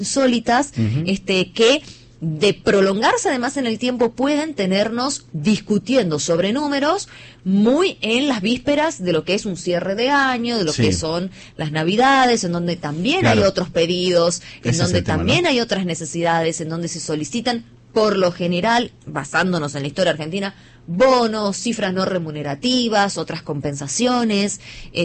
insólitas, que de prolongarse además en el tiempo pueden tenernos discutiendo sobre números muy en las vísperas de lo que es un cierre de año, de lo que son las Navidades, en donde también hay otros pedidos, en donde también hay otras necesidades, en donde se solicitan, por lo general, basándonos en la historia argentina, bonos, cifras no remunerativas, otras compensaciones,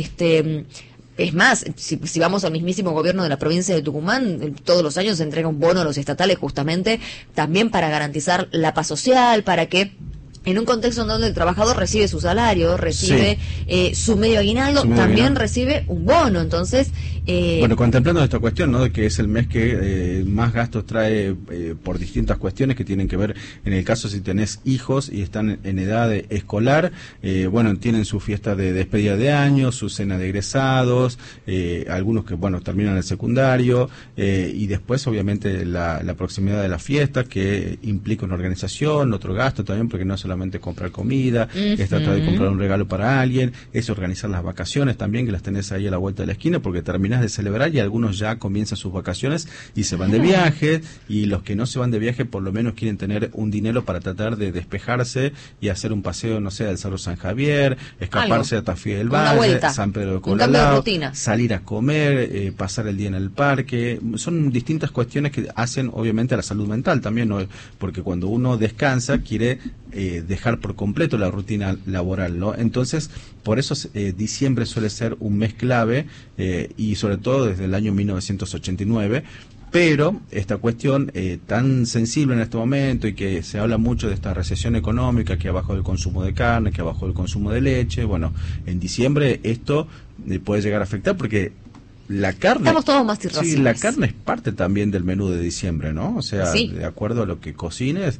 es más, si vamos al mismísimo gobierno de la provincia de Tucumán, todos los años se entrega un bono a los estatales justamente también para garantizar la paz social, para que en un contexto en donde el trabajador recibe su salario, recibe su medio aguinaldo, también recibe un bono. Entonces, bueno, contemplando esta cuestión, ¿no?, de que es el mes que más gastos trae por distintas cuestiones que tienen que ver, en el caso si tenés hijos y están en edad escolar, bueno, tienen su fiesta de despedida de año, su cena de egresados, algunos que, bueno, terminan el secundario, y después, obviamente, la proximidad de la fiesta, que implica una organización, otro gasto también, porque no es solamente comprar comida, es tratar de comprar un regalo para alguien, es organizar las vacaciones también, que las tenés ahí a la vuelta de la esquina, porque terminás de celebrar y algunos ya comienzan sus vacaciones y se van de viaje, y los que no se van de viaje por lo menos quieren tener un dinero para tratar de despejarse y hacer un paseo, no sé, al Cerro San Javier, escaparse a Tafí del Valle, San Pedro de Colalao, salir a comer, pasar el día en el parque. Son distintas cuestiones que hacen obviamente a la salud mental también, ¿no?, porque cuando uno descansa quiere dejar por completo la rutina laboral, ¿no? Entonces, por eso diciembre suele ser un mes clave, y sobre todo desde el año 1989, pero esta cuestión tan sensible en este momento, y que se habla mucho de esta recesión económica, que ha bajado el consumo de carne, que ha bajado el consumo de leche, bueno, en diciembre esto puede llegar a afectar, porque la carne, estamos todos más irracionales. Sí, la carne es parte también del menú de diciembre, ¿no? O sea, de acuerdo a lo que cocines,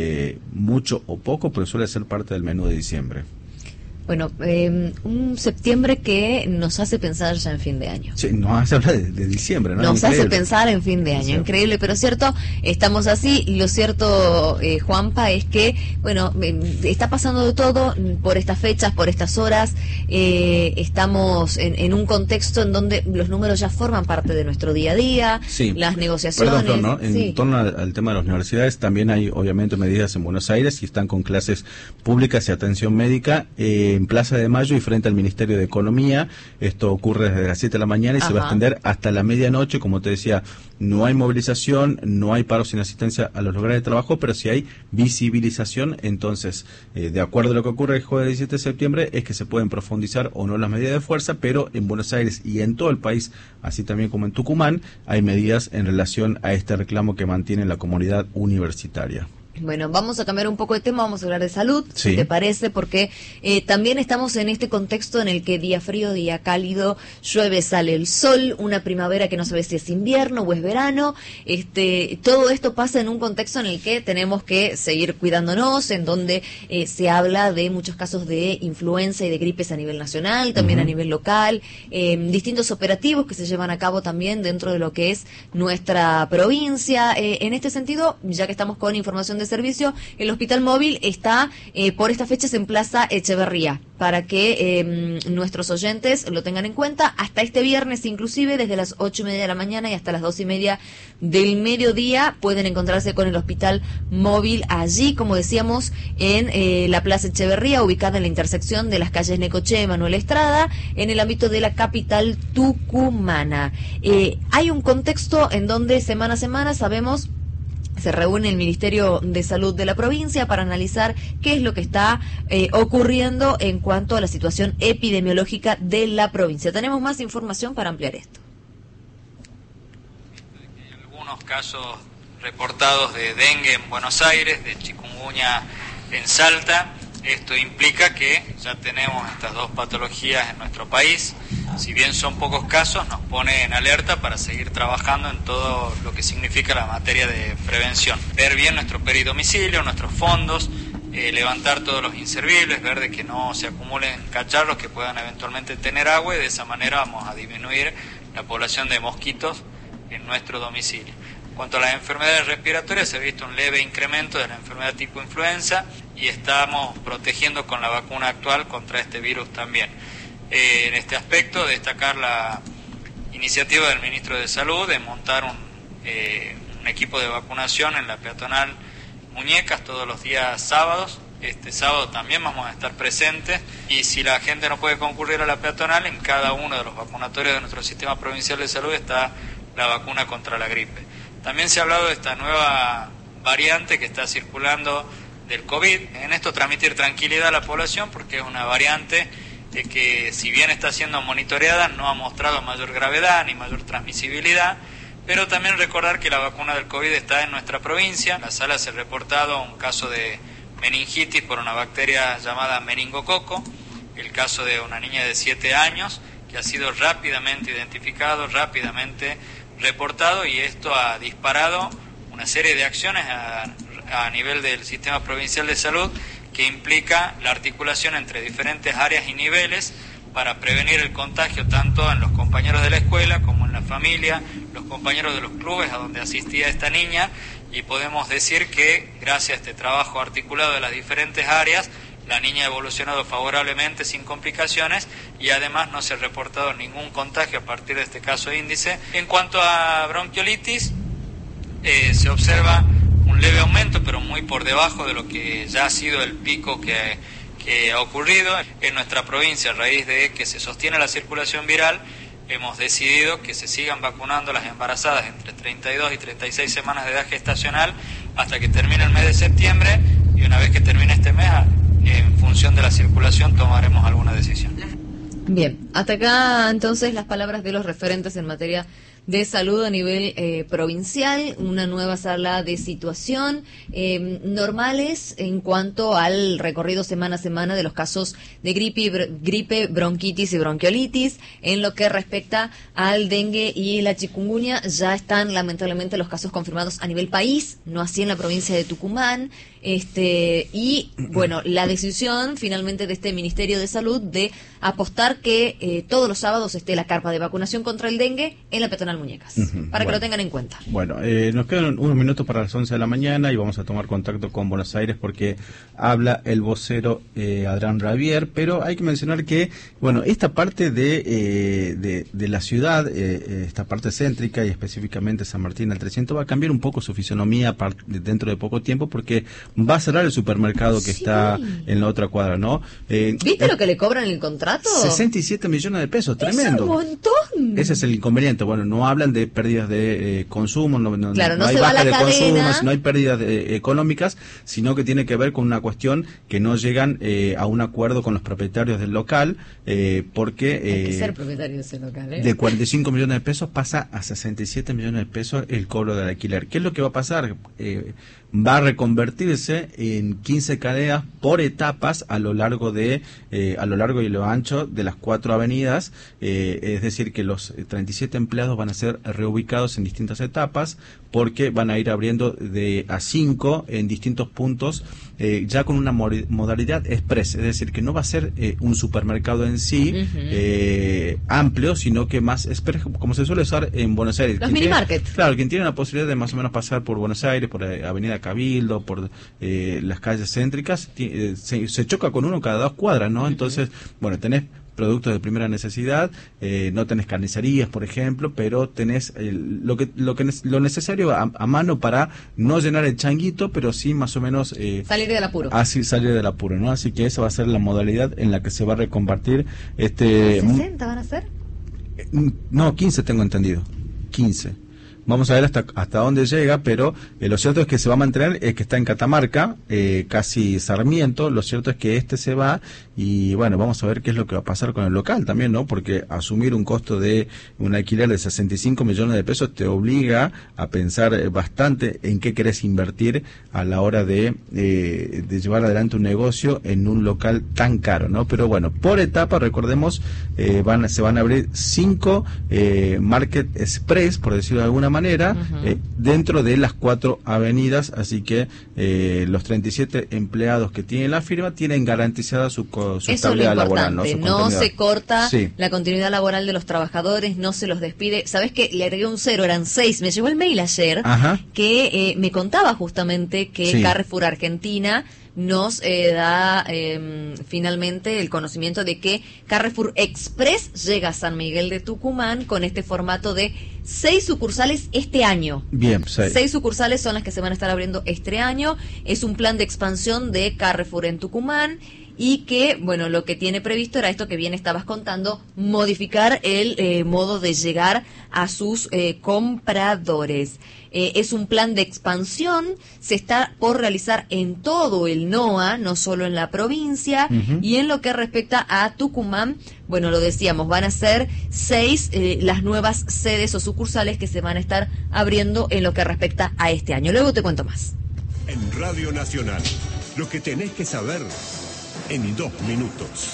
mucho o poco, pero suele ser parte del menú de diciembre. Bueno, un septiembre que nos hace pensar ya en fin de año. Sí, nos hace hablar de diciembre, ¿no? Nos hace pensar en fin de año, increíble, pero cierto, estamos así, y lo cierto, Juanpa, es que, bueno, está pasando de todo por estas fechas, por estas horas, estamos en un contexto en donde los números ya forman parte de nuestro día a día, las negociaciones. Perdón, ¿no? En torno al tema de las universidades, también hay obviamente medidas en Buenos Aires, y están con clases públicas y atención médica, en Plaza de Mayo y frente al Ministerio de Economía. Esto ocurre desde las 7 de la mañana y se va a extender hasta la medianoche. Como te decía, no hay movilización, no hay paro sin asistencia a los lugares de trabajo, pero sí hay visibilización. Entonces, de acuerdo a lo que ocurre el jueves 17 de septiembre, es que se pueden profundizar o no las medidas de fuerza, pero en Buenos Aires y en todo el país, así también como en Tucumán, hay medidas en relación a este reclamo que mantiene la comunidad universitaria. Bueno, vamos a cambiar un poco de tema, vamos a hablar de salud, si te parece, porque también estamos en este contexto en el que día frío, día cálido, llueve, sale el sol, una primavera que no sabe si es invierno o es verano, todo esto pasa en un contexto en el que tenemos que seguir cuidándonos, en donde se habla de muchos casos de influenza y de gripes a nivel nacional, también a nivel local, distintos operativos que se llevan a cabo también dentro de lo que es nuestra provincia. En este sentido, ya que estamos con información de servicio, el hospital móvil está por estas fechas en Plaza Echeverría, para que nuestros oyentes lo tengan en cuenta. Hasta este viernes, inclusive, desde las 8:30 de la mañana y hasta las 2:30 del mediodía, pueden encontrarse con el hospital móvil allí, como decíamos, en la Plaza Echeverría, ubicada en la intersección de las calles Necochea y Manuel Estrada, en el ámbito de la capital tucumana. Hay un contexto en donde semana a semana sabemos se reúne el Ministerio de Salud de la provincia para analizar qué es lo que está ocurriendo en cuanto a la situación epidemiológica de la provincia. Tenemos más información para ampliar esto. Hay algunos casos reportados de dengue en Buenos Aires, de chikungunya en Salta. Esto implica que ya tenemos estas dos patologías en nuestro país. Si bien son pocos casos, nos pone en alerta para seguir trabajando en todo lo que significa la materia de prevención. Ver bien nuestro peridomicilio, nuestros fondos, levantar todos los inservibles, ver de que no se acumulen cacharros que puedan eventualmente tener agua, y de esa manera vamos a disminuir la población de mosquitos en nuestro domicilio. En cuanto a las enfermedades respiratorias, se ha visto un leve incremento de la enfermedad tipo influenza, y estamos protegiendo con la vacuna actual contra este virus también. En este aspecto, destacar la iniciativa del Ministro de Salud de montar un equipo de vacunación en la peatonal Muñecas todos los días sábados. Este sábado también vamos a estar presentes, y si la gente no puede concurrir a la peatonal, en cada uno de los vacunatorios de nuestro sistema provincial de salud está la vacuna contra la gripe. También se ha hablado de esta nueva variante que está circulando del COVID. En esto transmitir tranquilidad a la población, porque es una variante que, si bien está siendo monitoreada, no ha mostrado mayor gravedad ni mayor transmisibilidad. Pero también recordar que la vacuna del COVID está en nuestra provincia. En la sala se ha reportado un caso de meningitis por una bacteria llamada meningococo, el caso de una niña de 7 años que ha sido rápidamente identificado, rápidamente reportado, y esto ha disparado una serie de acciones a nivel del sistema provincial de salud, que implica la articulación entre diferentes áreas y niveles para prevenir el contagio tanto en los compañeros de la escuela como en la familia, los compañeros de los clubes a donde asistía esta niña. Y podemos decir que gracias a este trabajo articulado de las diferentes áreas, la niña ha evolucionado favorablemente sin complicaciones, y además no se ha reportado ningún contagio a partir de este caso índice. En cuanto a bronquiolitis, se observa un leve aumento, pero muy por debajo de lo que ya ha sido el pico que ha ocurrido en nuestra provincia. A raíz de que se sostiene la circulación viral, hemos decidido que se sigan vacunando las embarazadas entre 32 y 36 semanas de edad gestacional hasta que termine el mes de septiembre, y una vez que termine este mes, en función de la circulación, tomaremos alguna decisión. Bien, hasta acá entonces las palabras de los referentes en materia de salud a nivel provincial, una nueva sala de situación normales en cuanto al recorrido semana a semana de los casos de gripe, bronquitis y bronquiolitis. En lo que respecta al dengue y la chikungunya, ya están lamentablemente los casos confirmados a nivel país, no así en la provincia de Tucumán. Y bueno, la decisión finalmente de este Ministerio de Salud de apostar que todos los sábados esté la carpa de vacunación contra el dengue en la peatonal Muñecas, para que lo tengan en cuenta. Bueno, nos quedan unos minutos para las 11 de la mañana y vamos a tomar contacto con Buenos Aires porque habla el vocero Adrián Rabier, pero hay que mencionar que, bueno, esta parte de la ciudad, esta parte céntrica y específicamente San Martín al 300 va a cambiar un poco su fisonomía dentro de poco tiempo, porque va a cerrar el supermercado que está en la otra cuadra, ¿no? ¿Viste lo que le cobran en el contrato? 67 millones de pesos, tremendo. Es un montón. Ese es el inconveniente. Bueno, no hablan de pérdidas de consumo, no hay se baja de consumo, no hay pérdidas económicas, sino que tiene que ver con una cuestión que no llegan a un acuerdo con los propietarios del local, porque hay que ser propietario de ese local, de 45 millones de pesos pasa a 67 millones de pesos el cobro del alquiler. ¿Qué es lo que va a pasar? Va a reconvertirse en 15 cadenas por etapas a lo largo y lo ancho de las 4 avenidas, es decir, que los 37 empleados van a ser reubicados en distintas etapas, porque van a ir abriendo de a 5 en distintos puntos, ya con una modalidad express, es decir, que no va a ser un supermercado en sí amplio, sino que más express, como se suele usar en Buenos Aires. Los mini markets. Claro, quien tiene la posibilidad de más o menos pasar por Buenos Aires, por Avenida Cabildo, por las calles céntricas, se choca con uno cada 2 cuadras, ¿no? Entonces, bueno, tenés productos de primera necesidad, no tenés carnicerías, por ejemplo, pero tenés lo necesario a mano para no llenar el changuito, pero sí más o menos salir del apuro. Así salir del apuro, ¿no? Así que esa va a ser la modalidad en la que se va a reconvertir este. ¿60 van a ser? No, 15 tengo entendido. 15. Vamos a ver hasta dónde llega, pero lo cierto es que se va a mantener el que está en Catamarca, casi Sarmiento. Lo cierto es que este se va y, bueno, vamos a ver qué es lo que va a pasar con el local también, ¿no? Porque asumir un costo de un alquiler de 65 millones de pesos te obliga a pensar bastante en qué querés invertir a la hora de llevar adelante un negocio en un local tan caro, ¿no? Pero bueno, por etapa, recordemos, se van a abrir 5 Market Express, por decirlo de alguna manera, dentro de las 4 avenidas, así que los 37 empleados que tiene la firma tienen garantizada su estabilidad laboral, ¿no? No se corta la continuidad laboral de los trabajadores, no se los despide. ¿Sabés qué? Le agregué un 0, eran 6. Me llegó el mail ayer que me contaba justamente que Carrefour Argentina nos da finalmente el conocimiento de que Carrefour Express llega a San Miguel de Tucumán con este formato de 6 sucursales este año. Bien, 6 sucursales son las que se van a estar abriendo este año. Es un plan de expansión de Carrefour en Tucumán y que, bueno, lo que tiene previsto era esto que bien estabas contando, modificar el modo de llegar a sus compradores. Es un plan de expansión, se está por realizar en todo el NOA, no solo en la provincia, y en lo que respecta a Tucumán, bueno, lo decíamos, van a ser 6 las nuevas sedes o sucursales que se van a estar abriendo en lo que respecta a este año. Luego te cuento más. En Radio Nacional, lo que tenés que saber en 2 minutos.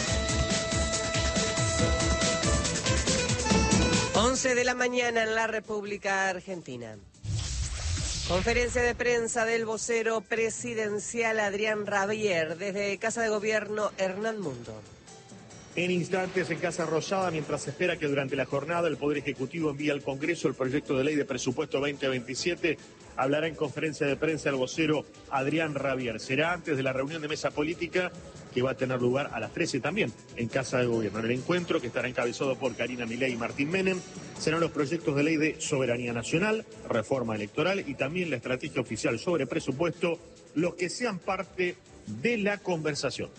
11 de la mañana en la República Argentina. Conferencia de prensa del vocero presidencial Adrián Rabier desde Casa de Gobierno Hernán Mundo. En instantes en Casa Rosada, mientras se espera que durante la jornada el Poder Ejecutivo envíe al Congreso el proyecto de ley de presupuesto 2027, hablará en conferencia de prensa el vocero Adrián Rabier. Será antes de la reunión de mesa política que va a tener lugar a las 13 también en Casa de Gobierno. En el encuentro, que estará encabezado por Karina Milei y Martín Menem, serán los proyectos de ley de soberanía nacional, reforma electoral y también la estrategia oficial sobre presupuesto, los que sean parte de la conversación.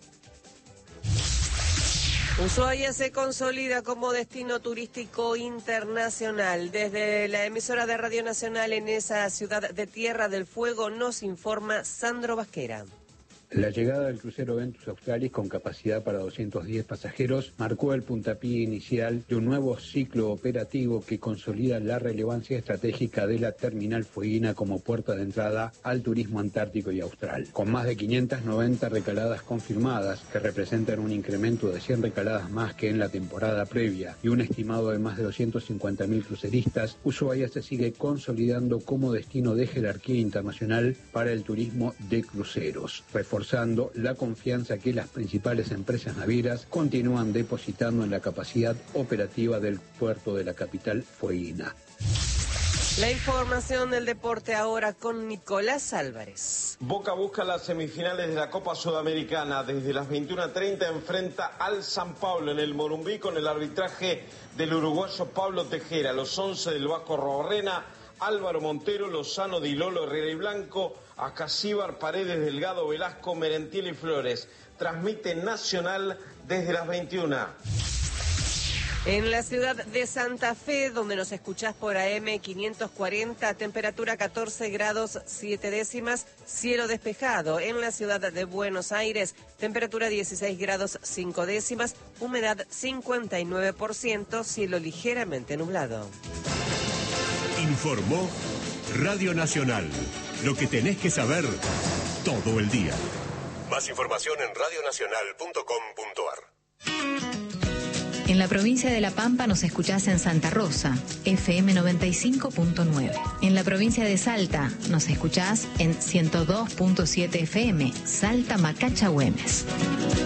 Ushuaia se consolida como destino turístico internacional. Desde la emisora de Radio Nacional en esa ciudad de Tierra del Fuego nos informa Sandro Vasquera. La llegada del crucero Ventus Australis con capacidad para 210 pasajeros marcó el puntapié inicial de un nuevo ciclo operativo que consolida la relevancia estratégica de la terminal fueguina como puerta de entrada al turismo antártico y austral. Con más de 590 recaladas confirmadas, que representan un incremento de 100 recaladas más que en la temporada previa y un estimado de más de 250.000 cruceristas, Ushuaia se sigue consolidando como destino de jerarquía internacional para el turismo de cruceros, reforzando la confianza que las principales empresas navieras continúan depositando en la capacidad operativa del puerto de la capital fueguina. La información del deporte ahora con Nicolás Álvarez. Boca busca las semifinales de la Copa Sudamericana. Desde las 21:30 enfrenta al San Pablo en el Morumbí con el arbitraje del uruguayo Pablo Tejera. Los 11 del Vasco Robarrena, Álvaro Montero, Lozano, Di Lolo, Herrera y Blanco, Acasíbar, Paredes, Delgado, Velasco, Merentiel y Flores. Transmite Nacional desde las 21. En la ciudad de Santa Fe, donde nos escuchás por AM 540, temperatura 14 grados 7 décimas, cielo despejado. En la ciudad de Buenos Aires, temperatura 16 grados 5 décimas, humedad 59%, cielo ligeramente nublado. Informó Radio Nacional. Lo que tenés que saber todo el día. Más información en radionacional.com.ar. En la provincia de La Pampa nos escuchás en Santa Rosa, FM 95.9. En la provincia de Salta nos escuchás en 102.7 FM, Salta Macacha Güemes.